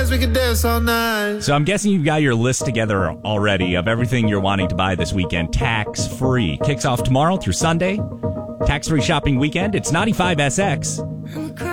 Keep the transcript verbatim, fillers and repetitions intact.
we could dance all night. So I'm guessing you've got your list together already of everything you're wanting to buy this weekend, tax-free. Kicks off tomorrow through Sunday. Tax-free shopping weekend. It's ninety-five S X.